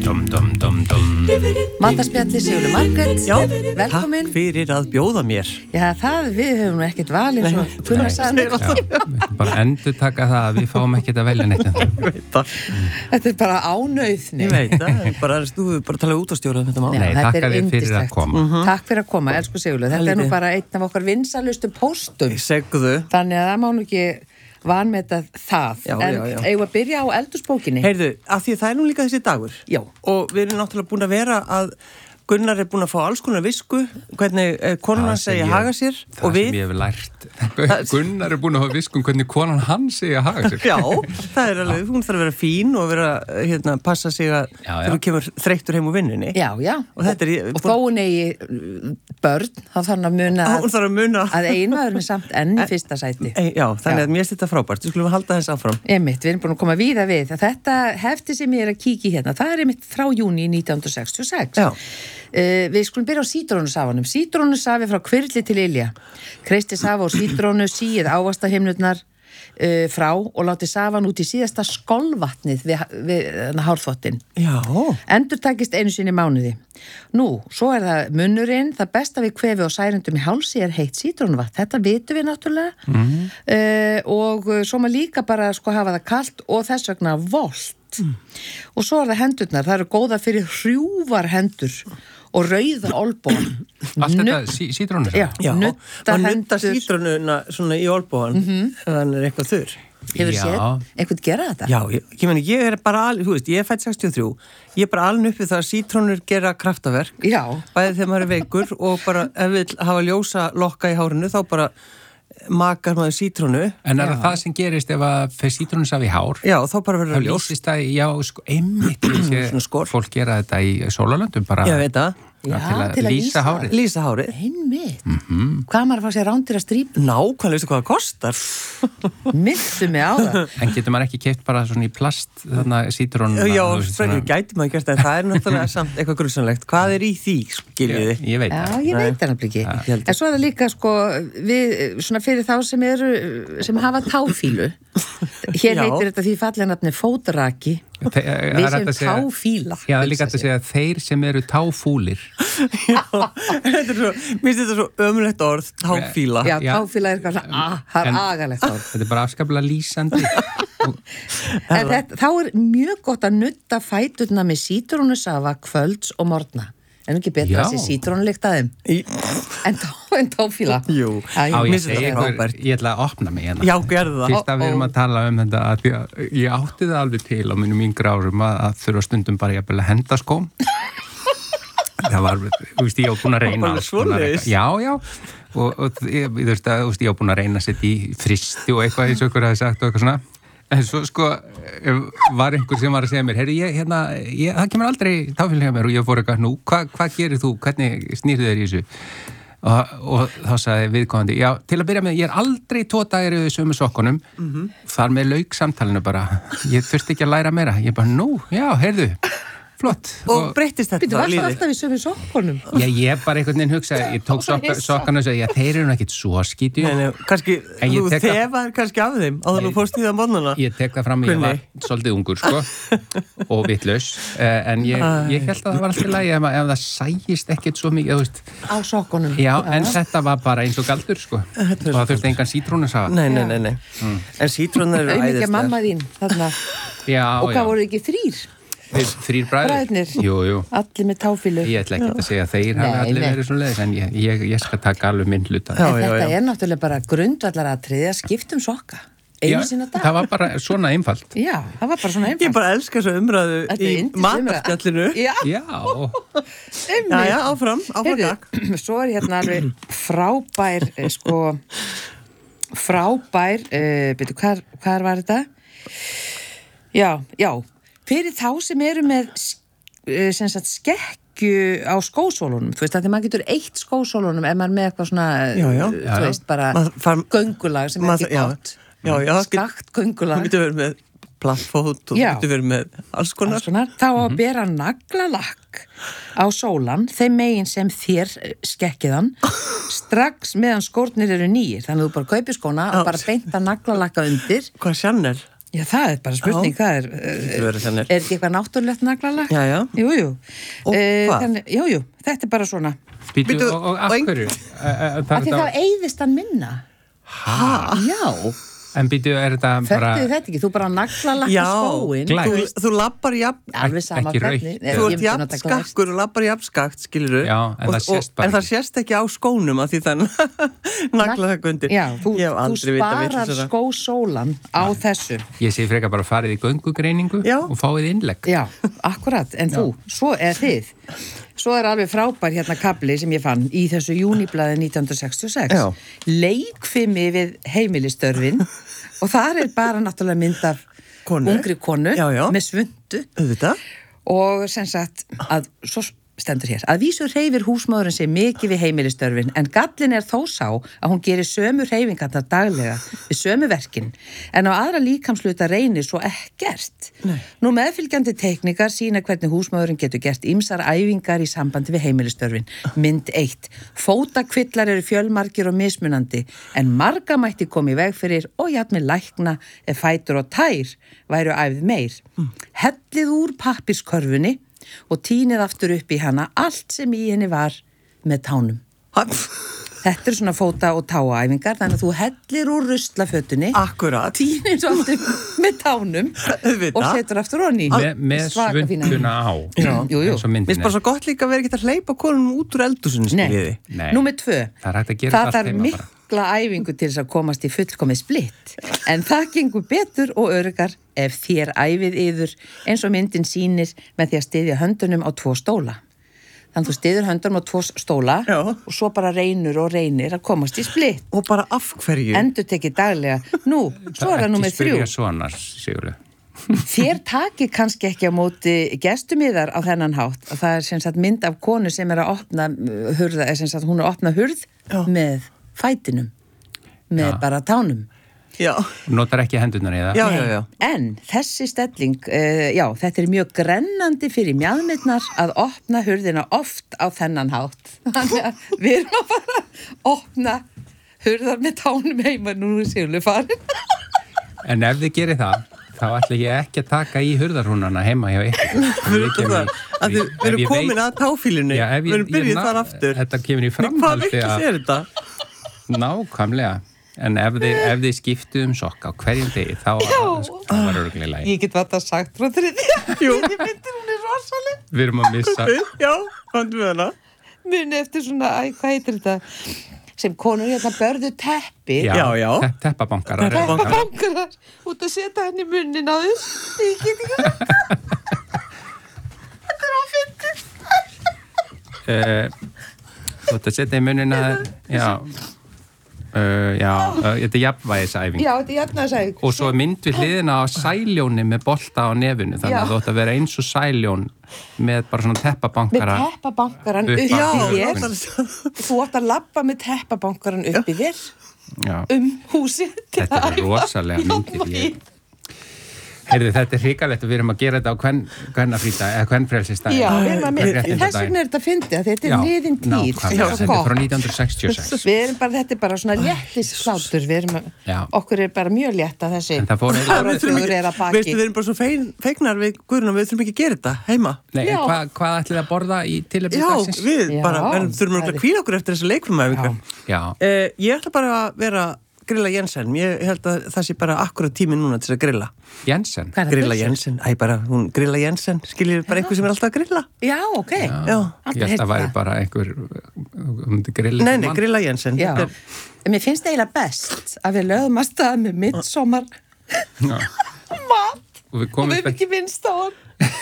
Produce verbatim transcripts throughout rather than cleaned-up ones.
Dum, dum, dum, dum. Mataspjalli Sigurður Margrét. Já, velkomin. Takk fyrir að bjóða mér. Já, það, við höfum ekkert valið svo Gunnar sagði. Bara endur taka það að við fáum ekkert að velja neitt. Ég veit það. Þetta er bara ánauðni. Ég veit það. Bara, þú bara tala útastjóra um þetta mál. Nei, takk fyrir fyrir að koma. Mm-hmm. Takk fyrir að koma, elsku Sigurður. Þetta er nú bara einn af okkar vinsalustu póstum. Segðu. Þannig að það má nú ekki vanmeta það. Já, en já, já. eigum að byrja á eldursbókinni. Heyrðu, af því að það er nú líka þessi dagur. Já. Og við erum náttúrulega búin að vera að Gunnar er búin að fá alls konar visku, hvernig konan hans segja haga sér. Það og við, sem ég hef lært. Gunnar er búin að hafa visku um hvernig konan hans segja haga sér. Já, það er alveg, hún þarf að vera fín og vera, hérna, passa sig að þegar hún kemur þreyttur heim úr vinnunni. Já, já. Og, og, er, og þó hún eigi börn, þá þarf hann að muna að, að, muna. að eiginmaðurinn er samt enn í fyrsta sæti. E, já, þannig já. Að mér finnst þetta frábært. Við skulum halda þess áfram. Einmitt, við erum búin að koma víða við. Þetta hefti sem ég er að kíkja hérna, það er einmitt frá júní nítján hundruð sextíu og sex. Já. Uh, við skulum byrja á sítrónusafanum. Sítrónusafi frá Kvirli til Ylja. Kreisti safa og sítrónu, síið ávastahimnurnar uh, frá og láti safan út í síðasta skolvatnið við, við hárþvottin. Já. Endur takist einu sinni í mánuði. Nú, svo er það munnurinn, það besta við kvefi og særendum í hálsi er heitt sítrónuvatn. Þetta vitum við náttúrulega. Mm. Uh, og svo maður líka bara sko hafa það kalt og þess vegna volt. Mm. Og svo er það hendurnar, það eru góða fyrir hrjúvar hendur og rauða olbóan. Allt þetta sí, sítrónu? Já, já. Og nutta sítrónuna svona í olbóan mm-hmm. þannig er eitthvað þurr. Hefur þú séð einhvern gera þetta? Já, ég, ég meni, ég er bara, al, þú veist, ég er fædd sextíu og þrjú, ég er bara alveg uppið það að sítrónur gera kraftaverk. Já. Bæði þegar maður er veikur og bara ef við hafa ljósa lokka í hárinu þá bara makar maður sítrónu. En er það það sem gerist ef að fyrir sítrónu saf í hár? Já, þá bara verður það ljós. Það lýsist það, já, sko, einmitt, ég, fólk gera þetta í sólarlöndum bara. Ég veit það. Já, til að, til að lýsa hárið. Lýsa hárið. Einmitt. Mm-hmm. Hvað maður fá sér rándir að strípa? Nákvæmlega, veistu hvað það kostar? Myndu mig á það. En getur maður ekki keypt bara svona í plast þarna sítrónuna? Já, svona... gæti maður gert það, en það er náttúrulega samt eitthvað grussanlegt. Hvað er í því, skiljiði? Ég, ég veit það. Já, ég veit það náttúrulega ekki. En svo er það líka, sko, við, svona fyrir þá sem eru, sem hafa táfílu. Hér heitir þetta því fallega nafni fótaraki. Þe við sem táfíla. Já, það er líka að segja þeir sem eru táfúlir. Já, þetta er svo, mér finnst þetta svo ömulegt orð, táfíla. Já, táfíla er eitthvað svona, það er agalegt orð. Þetta er bara afskaplega lýsandi. En þetta, þá er mjög gott að nutta fæturna með sítrónusafa kvölds og morgna. En ekki betra að sé sítrónulykt að þeim. Í... En, tá, en táfíla. Jú. Á, ég, ég, ykkur, ég ætla að opna mig hérna. Já, gerðu það. Fyrst að við erum að tala um þetta að ég, ég átti það alveg til á mínum yngri árum að, að þurfa stundum bara jafnvel að henda skóm. Það var, þú veist, ég á búin að reyna. Já, já. Og, og ég, þú veist, að, ég á búin að reyna að setja í fristi og eitthvað eins og ykkur hafi sagt og eitthvað svona. En svo sko var einhver sem var að segja mér, heyrðu ég, hérna, ég, það kemur aldrei táfíl hjá mér og ég fór eitthvað, nú, hvað hva gerir þú, hvernig snýrðu þér í þessu? Og, og þá sagði viðkomandi, já, til að byrja með, ég er aldrei tvo dagir yfir sömu sokkunum, mm-hmm. þar með lauk samtalinu bara, ég þurfti ekki að læra meira, ég bara, nú, já, heyrðu, flott. Og, og breyttist þetta lífið? Þú varst alltaf í sömu sokkunum? Já, ég bara einhvern veginn hugsaði, ég tók sokka, sokkana og sagði, já, þeir eru ekkert svo skíti. Nei, nei, kannski, þú þefaði kannski af þeim á þannig að fórst í það mótnana. Ég tek það fram, ég var svolítið ungur, sko, og vitlaus, en ég, ég held að það var alltaf lagi ef, ef það sægist ekkert svo mikið, þú veist. Á sokkunum. Já, en ja. Þetta var bara eins og galdur, sko, og það þurfti engan sítrónusafa. Nei, nei, nei, nei. Mm. En sítrónur eru æðislega. Mamma þín, þarna. Já, og hvað voru ekki þrír? Þrír bræður? Bræðurnir? Jú, jú. Allir með táfílu? Ég ætla ekki að segja að þeir hafi allir verið svo leiðis, en ég, ég, ég skal taka alveg minn hluta. Já, já, já. Þetta er náttúrulega bara grundvallaratriði að skiptum sokka. Einu sinna dag. Það var bara svona einfalt. Já, það var bara svona einfalt. Ég bara elska svo umræðu í matarspjallinu. Já. Já. Já, já, áfram, áfram takk. Svo er hérna alveg frábær, sko, frábær, uh, byrju, hvar, hvar var þetta? Já, já. Fyrir þá sem eru með sem sagt, skekkju á skósólunum, þú veist, að því maður getur eitt skósólunum ef maður með eitthvað svona, já, já. þú veist, bara far, göngulag sem er ekki gott, já, já, skakt göngulag. Það getur verið með plattfót og það getur verið með alls konar. Alls konar. Þá að mm-hmm. bera naglalakk á sólan, þeim megin sem þér skekkiðan, strax meðan skórnir eru nýjir, þannig að þú bara kaupir skóna og bara beint að naglalakka undir. Hvað Chanel? Já, það er bara spurning, já. Það er, er, er ekki eitthvað náttúrulegt naglalag? Já, já. Jú, jú. Og e, hvað? Þannig, jú, jú, þetta er bara svona. Býtu, Býtu, og, og af hverju? Af því þá eyðist hann minna. Hæ? Já. En býtu, er þetta bara... Föttuðu þetta ekki, þú bara naglalakka skóin. Já, þú, þú lappar jafn... Alveg sama hvernig. Þú ert jafn skakkur og lappar jafn skakt, skilurðu. Já, en það sést bara ekki. En það sést ekki á skónum að því þannig naglalakka undir. Já, þú, þú sparar skósólan á þessu. Ég sé frekar bara farið í göngugreiningu og fáið innlegg. Já, akkurat, en Já. Þú, svo er þið. Svo er alveg frábær hérna kabli sem ég fann í þessu júniblaði nítján hundruð sextíu og sex. Já. Leikfimi við heimilistörfin og þar er bara náttúrulega mynd af konu. Ungri konu já, já. Með svundu. Auðvitað. Og sem sagt að svo stendur hér. Að vísu hreyfir húsmóðurinn sig mikið við heimilistörfin en gallin er þó sá að hún gerir sömu hreyfingarnar daglega við sömu verkin en á aðra líkamsluta reynir svo ekkert. Nei. Nú meðfylgjandi teikningar sína hvernig húsmóðurinn getur gert ýmsar æfingar í sambandi við heimilistörfin. Mynd eitt. Fótakvillar eru fjölmargir og mismunandi en marga mætti komi í veg fyrir og jafnvel lækna ef fætur og tær væru æfð meir. Mm. Hellið úr pappírskörfunni og tínið aftur upp í hana allt sem í henni var með tánum. Þetta er svona fóta- og táæfingar, þannig að þú hellir úr ruslafötunni, akkurat, tínir svo aftur með tánum og setur aftur onni. Me, með svunduna á. Já, jú, jú. Mér finnst bara svo gott líka að vera ekki að hleypa konum út úr eldhúsinu, skiljiði. Nei, númer tvö. Það er hægt að gera það þarf mikla æfingu til þess að komast í fullkomið splitt. En það gengur betur og örgar ef þér æfið yður eins og myndin sýnir með því að styðja höndunum á tvo stóla. Þannig að þú styður höndunum á tvo stóla Já. Og svo bara reynur og reynir að komast í splitt. Og bara af hverju? Endur tekið daglega. Nú, svo er það númer þrjú. Það er ekki spyrja svona, Sigurður. Þér takir kannski ekki á móti gestumiðar á þennan hátt. Og það er sem sagt mynd af konu sem er að opna hurð, er sem sagt hún er að opna hurð Já. Með fætinum, með Já. Bara tánum. Já. Notar ekki hendurnar í það. Já, já, já. En þessi stelling, uh, já, þetta er mjög grennandi fyrir mjaðmirnar að opna hurðina oft á þennan hátt. Þannig að við erum að fara að opna hurðar með tánum heima nú í Sigurður farin. En ef þið gerir það, þá ætla ég ekki að taka í hurðarhúnana heima hjá ykkur. Við erum komin að táfílunni. Við erum byrjuð þar aftur. Þetta kemur í framhaldi að... Hvað vekkis er þetta? Nákvæmlega. En ef þið, ef þið skiptu um sokka á hverjum degi, þá það var örgulega læg. Ég get þetta sagt frá þriðja. Jú. Ég myndir hún er rosaleg. Við erum að missa. Já, komdu með hana. Muni eftir svona, æ, hvað heitir þetta? Sem konur hérna börðu teppi. Já, já. já. Te teppabankarar. Teppabankarar. Út að setja henni munnin á þess. Ég get ekki. Þetta er áfyndir. Út að setja í munnin að, já. Uh, já, uh, þetta er jafnvægisæfing. Já, þetta er jafnvægisæfing. Og svo er mynd við hliðina á sæljóni með bolta á nefinu, þannig já. Að þú ætti að vera eins og sæljón með bara svona teppabankara. Með teppabankaran upp í þér. Þú ætti að labba með teppabankaran upp í þér já. Um húsi. Þetta er rosalega myndir. Heyrðu, þetta er hrikalegt og við erum að gera þetta á hvern, hvernafríta, eða hvernfrelsistæði. Já, við erum að mynda, þess vegna er þetta að fyndi að þetta er liðin tíð. Já, þetta er frá nítján hundruð sextíu og sex. Við erum bara, þetta er bara svona léttis hlátur, við erum að, já. Okkur er bara mjög létt að þessi áratuggur er að baki. Veistu, við erum bara svo fein, feignar við Guðrún og við þurfum ekki að gera þetta heima. Nei, en hva, hvað ætlið að borða í tilefni dagsins? Já, við bara, en þurfum að hvíla okkur eftir þessu leikfimæfingar. Uh, ég ætla bara að vera grilla Jensen, ég held að það sé bara akkurat tími núna til að grilla. Jensen? Grilla Jensen, æ bara, hún grilla Jensen, skiljið bara einhver sem er alltaf að grilla. Já, ok. Já, já. Ég held að væri bara einhver um grilla. Nei, nei, grilla Jensen. Já, er... mér finnst það eiginlega best að við lögum að stað með midsommar mat og við, og við ekki minnst á hann.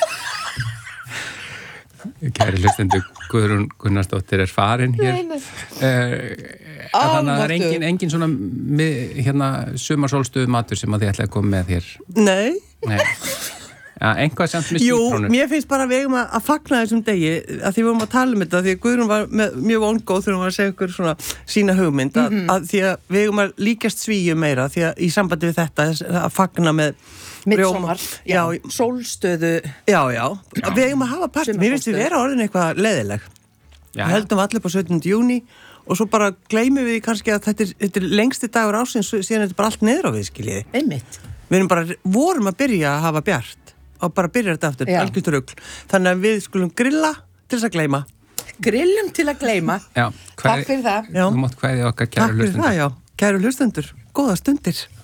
Kæri hlustendur, Guðrún Gunnarsdóttir er farin hér. Nei, nei. Uh, Þannig að það er engin, engin svona hérna, sumarsólstöðu matur sem að þið ætlaði að koma með hér. Nei. Nei. Ja, einhvað samt með sítrónur. Jú, mér finnst bara að við eigum að fagna þessum degi að því við vorum að tala um þetta, því að Guðrún var með, mjög vongóð þegar hún var að segja ykkur svona sína hugmynd að, mm-hmm. að því að við eigum að líkast svíu meira því að í sambandi við þetta að fagna með midsommar, já, já, sólstöðu. Já, já, já. Við eigum að hafa part, mér finnst við vera orðin eitthvað leiðileg. Við heldum allir på sautjánda júní og svo bara gleymum við kannski að þetta er, þetta er lengsti dagur ásins síðan er þetta bara allt niður á við, skiljiði. Einmitt. Við erum bara, vorum að byrja að hafa bjart og bara byrja þetta aftur, algjört rugl. Þannig að við skulum grilla til þess að gleyma. Grillum til að gleyma. Já, Takk fyrir það. Þú mátt kveðja okkar kæru hlustendur. Takk fyrir það, já. Kæru hlustendur, góða stundir.